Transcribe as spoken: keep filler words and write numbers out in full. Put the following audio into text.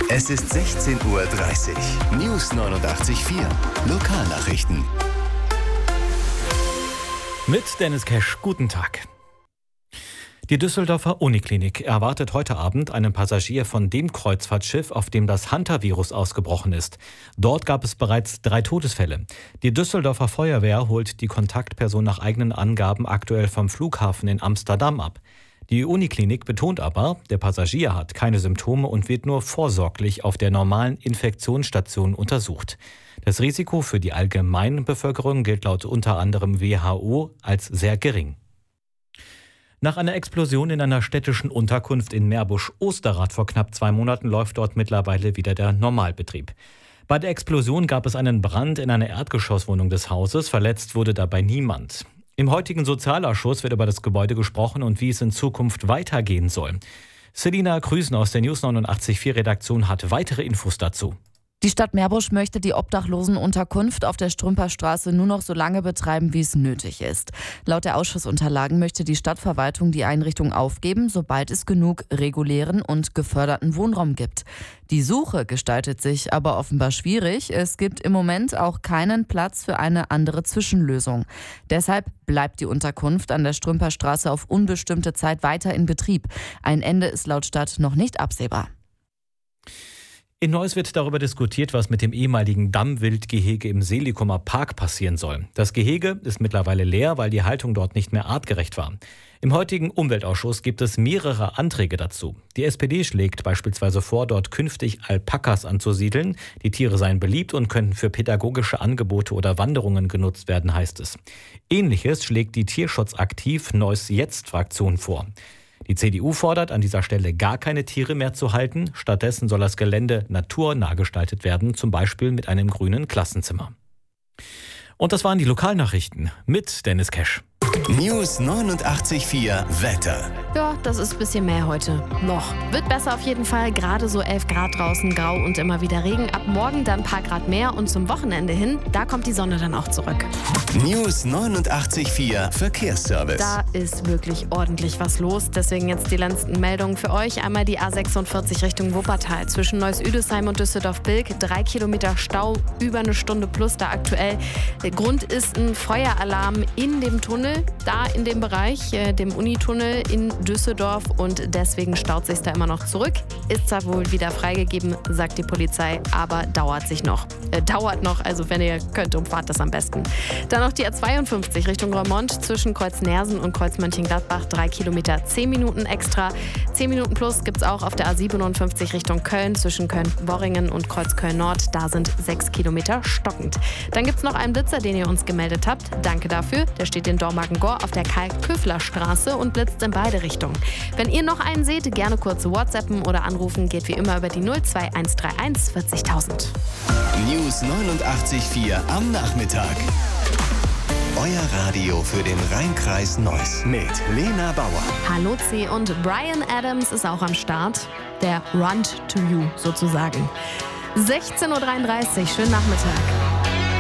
Es ist sechzehn Uhr dreißig. News neunundachtzig Komma vier. Lokalnachrichten. Mit Dennis Kesch, guten Tag. Die Düsseldorfer Uniklinik erwartet heute Abend einen Passagier von dem Kreuzfahrtschiff, auf dem das Hantavirus ausgebrochen ist. Dort gab es bereits drei Todesfälle. Die Düsseldorfer Feuerwehr holt die Kontaktperson nach eigenen Angaben aktuell vom Flughafen in Amsterdam ab. Die Uniklinik betont aber, der Passagier hat keine Symptome und wird nur vorsorglich auf der normalen Infektionsstation untersucht. Das Risiko für die allgemeine Bevölkerung gilt laut unter anderem W H O als sehr gering. Nach einer Explosion in einer städtischen Unterkunft in Meerbusch-Osterrad vor knapp zwei Monaten läuft dort mittlerweile wieder der Normalbetrieb. Bei der Explosion gab es einen Brand in einer Erdgeschosswohnung des Hauses. Verletzt wurde dabei niemand. Im heutigen Sozialausschuss wird über das Gebäude gesprochen und wie es in Zukunft weitergehen soll. Selina Krüsen aus der News neunundachtzig Komma vier Redaktion hat weitere Infos dazu. Die Stadt Meerbusch möchte die Obdachlosenunterkunft auf der Strümperstraße nur noch so lange betreiben, wie es nötig ist. Laut der Ausschussunterlagen möchte die Stadtverwaltung die Einrichtung aufgeben, sobald es genug regulären und geförderten Wohnraum gibt. Die Suche gestaltet sich aber offenbar schwierig. Es gibt im Moment auch keinen Platz für eine andere Zwischenlösung. Deshalb bleibt die Unterkunft an der Strümperstraße auf unbestimmte Zeit weiter in Betrieb. Ein Ende ist laut Stadt noch nicht absehbar. In Neuss wird darüber diskutiert, was mit dem ehemaligen Dammwildgehege im Seelikumer Park passieren soll. Das Gehege ist mittlerweile leer, weil die Haltung dort nicht mehr artgerecht war. Im heutigen Umweltausschuss gibt es mehrere Anträge dazu. Die S P D schlägt beispielsweise vor, dort künftig Alpakas anzusiedeln. Die Tiere seien beliebt und könnten für pädagogische Angebote oder Wanderungen genutzt werden, heißt es. Ähnliches schlägt die Tierschutzaktiv Neuss Jetzt-Fraktion vor. Die C D U fordert, an dieser Stelle gar keine Tiere mehr zu halten. Stattdessen soll das Gelände naturnah gestaltet werden, zum Beispiel mit einem grünen Klassenzimmer. Und das waren die Lokalnachrichten mit Dennis Kesch. News neunundachtzig Komma vier Wetter. Ja, das ist ein bisschen mehr heute. Noch. Wird besser auf jeden Fall. Gerade so elf Grad draußen, grau und immer wieder Regen. Ab morgen dann ein paar Grad mehr und zum Wochenende hin, da kommt die Sonne dann auch zurück. News neunundachtzig Komma vier Verkehrsservice. Da ist wirklich ordentlich was los. Deswegen jetzt die letzten Meldungen für euch. Einmal die A sechsundvierzig Richtung Wuppertal. Zwischen Neuss-Üdesheim und Düsseldorf-Bilk. Drei Kilometer Stau, über eine Stunde plus da aktuell. Der Grund ist ein Feueralarm in dem Tunnel. Da in dem Bereich, äh, dem Unitunnel in Düsseldorf, und deswegen staut sich da immer noch zurück. Ist zwar wohl wieder freigegeben, sagt die Polizei, aber dauert sich noch. Äh, dauert noch, also wenn ihr könnt, umfahrt das am besten. Dann noch die A zweiundfünfzig Richtung Roermond zwischen Kreuz Nersen und Kreuz Mönchengladbach, drei Kilometer, zehn Minuten extra. zehn Minuten plus gibt es auch auf der A siebenundfünfzig Richtung Köln zwischen Köln-Worringen und Kreuz Köln-Nord. Da sind sechs Kilometer stockend. Dann gibt es noch einen Blitzer, den ihr uns gemeldet habt. Danke dafür. Der steht in Dormagen-Gor auf der Karl-Köfler-Straße und blitzt in beide Richtungen. Wenn ihr noch einen seht, gerne kurz WhatsAppen oder anrufen. Geht wie immer über die null zwei eins drei eins vierzigtausend. News neunundachtzig Komma vier am Nachmittag. Euer Radio für den Rhein-Kreis Neuss mit Lena Bauer. Hallo C und Bryan Adams ist auch am Start. Der Run to You sozusagen. sechzehn Uhr dreiunddreißig, schönen Nachmittag.